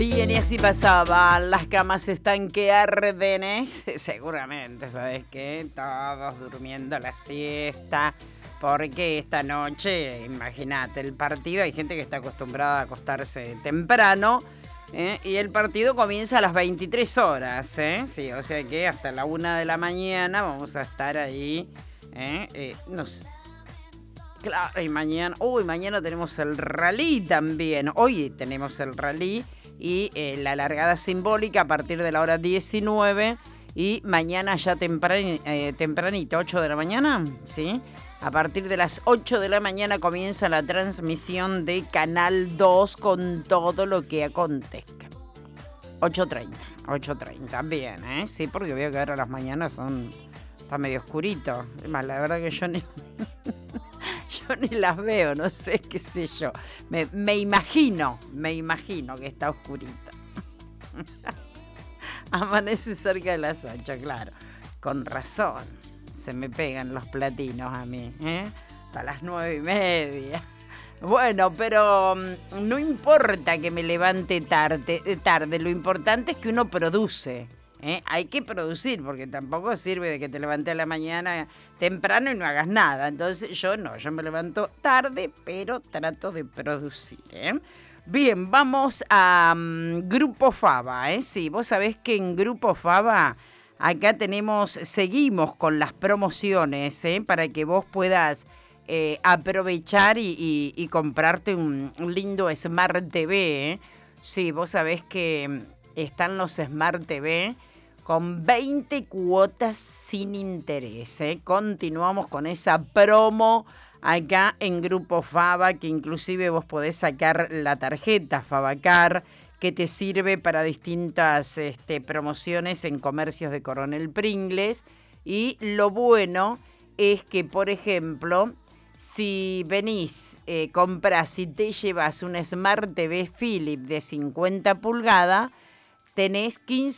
Bien, y así pasaban las camas están que arden, ¿eh? Seguramente, ¿sabes qué? Todos durmiendo la siesta, porque esta noche, imagínate, el partido, hay gente que está acostumbrada a acostarse temprano, y el partido comienza a las 23 horas, ¿eh? Sí, o sea que hasta la 1 de la mañana vamos a estar ahí, no sé. Claro, y mañana tenemos el rally también. Hoy tenemos el rally y la largada simbólica a partir de la hora 19 y mañana ya tempranito, 8 de la mañana, ¿sí? A partir de las 8 de la mañana comienza la transmisión de Canal 2 con todo lo que acontezca. 8:30, bien, ¿eh? Sí, porque veo que ahora las mañanas está medio oscurito. Es más, la verdad que yo ni las veo, no sé, qué sé yo. Me imagino que está oscurita. Amanece cerca de las 8, claro. Con razón, se me pegan los platinos a mí, ¿eh? Hasta las 9:30. Bueno, pero no importa que me levante tarde, lo importante es que uno produce. Hay que producir, porque tampoco sirve de que te levantes a la mañana temprano y no hagas nada. Entonces yo me levanto tarde, pero trato de producir. Bien, vamos a Grupo Fava. Sí, vos sabés que en Grupo Fava acá seguimos con las promociones, para que vos puedas aprovechar y comprarte un lindo Smart TV. Sí, vos sabés que están los Smart TV con 20 cuotas sin interés. Continuamos con esa promo acá en Grupo Fava, que inclusive vos podés sacar la tarjeta Favacar, que te sirve para distintas promociones en comercios de Coronel Pringles. Y lo bueno es que, por ejemplo, si venís, comprás y te llevas un Smart TV Philips de 50 pulgadas, tenés 15